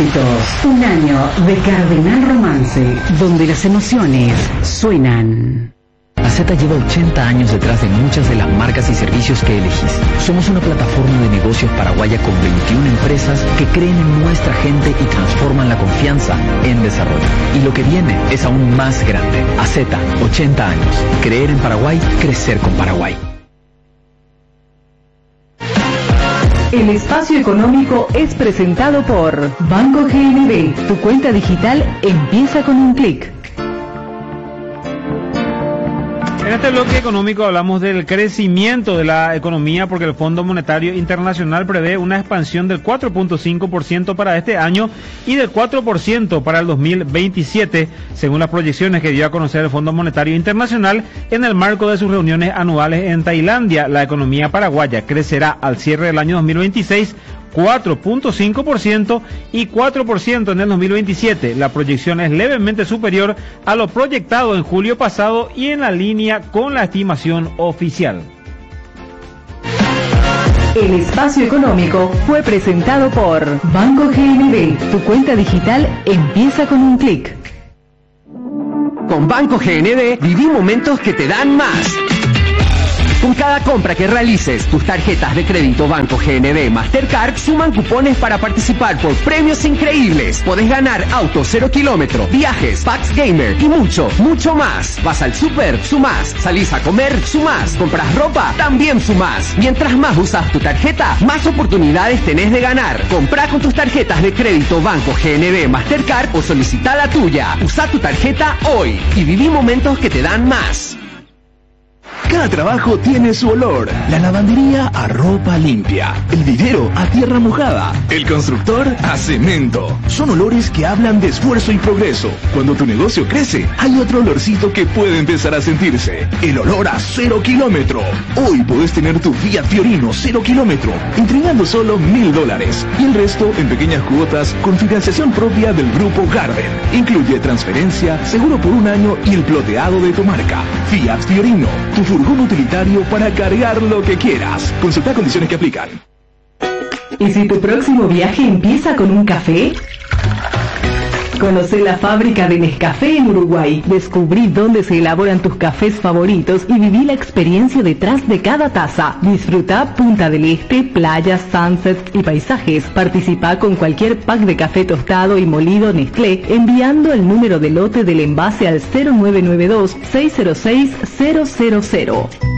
éxitos. Un año de Cardenal Romance, donde las emociones suenan. Azeta lleva 80 años detrás de muchas de las marcas y servicios que elegís. Somos una plataforma de negocios paraguaya con 21 empresas que creen en nuestra gente y transforman la confianza en desarrollo. Y lo que viene es aún más grande. Azeta, 80 años. Creer en Paraguay, crecer con Paraguay. El espacio económico es presentado por Banco GNB. Tu cuenta digital empieza con un clic. En este bloque económico hablamos del crecimiento de la economía porque el Fondo Monetario Internacional prevé una expansión del 4.5% para este año y del 4% para el 2027, según las proyecciones que dio a conocer el Fondo Monetario Internacional en el marco de sus reuniones anuales en Tailandia. La economía paraguaya crecerá al cierre del año 2026 4.5% y 4% en el 2027. La proyección es levemente superior a lo proyectado en julio pasado y en la línea con la estimación oficial. El espacio económico fue presentado por Banco GNB. Tu cuenta digital empieza con un clic. Con Banco GNB viví momentos que te dan más. Con cada compra que realices, tus tarjetas de crédito Banco GNB Mastercard suman cupones para participar por premios increíbles. Podés ganar autos 0 kilómetro, viajes, packs gamer y mucho, mucho más. Vas al súper, sumás. Salís a comer, sumás. Compras ropa, también sumás. Mientras más usas tu tarjeta, más oportunidades tenés de ganar. Comprá con tus tarjetas de crédito Banco GNB Mastercard o solicita la tuya. Usa tu tarjeta hoy y viví momentos que te dan más. Cada trabajo tiene su olor. La lavandería a ropa limpia. El vidriero a tierra mojada. El constructor a cemento. Son olores que hablan de esfuerzo y progreso. Cuando tu negocio crece, hay otro olorcito que puede empezar a sentirse. El olor a 0 kilómetro. Hoy podés tener tu Fiat Fiorino 0 kilómetro, entregando solo $1.000. Y el resto en pequeñas cuotas con financiación propia del Grupo Garden. Incluye transferencia, seguro por un año y el ploteado de tu marca. Fiat Fiorino, tu furgón utilitario para cargar lo que quieras. Consulta condiciones que aplican. ¿Y si tu próximo viaje empieza con un café? Conocé la fábrica de Nescafé en Uruguay. Descubrí dónde se elaboran tus cafés favoritos y viví la experiencia detrás de cada taza. Disfruta Punta del Este, playas, sunsets y paisajes. Participa con cualquier pack de café tostado y molido Nestlé enviando el número de lote del envase al 0992 606 000.